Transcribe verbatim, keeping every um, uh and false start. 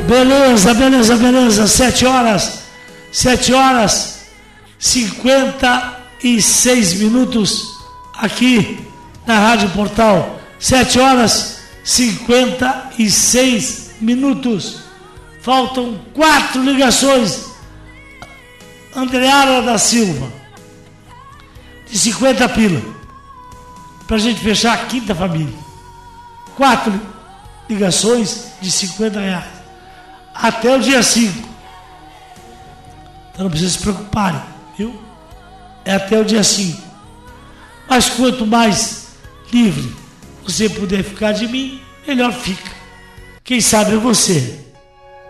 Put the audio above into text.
Beleza, beleza, beleza. Sete horas, sete horas, cinquenta e seis minutos aqui na Rádio Portal. Sete horas, cinquenta e seis minutos. Faltam quatro ligações. Andreara da Silva, de cinquenta pila, pra gente fechar a quinta família. Quatro ligações de cinquenta reais. Até o dia cinco. Então não precisa se preocuparem, viu? É até o dia cinco. Mas quanto mais livre você puder ficar de mim, melhor fica. Quem sabe é você.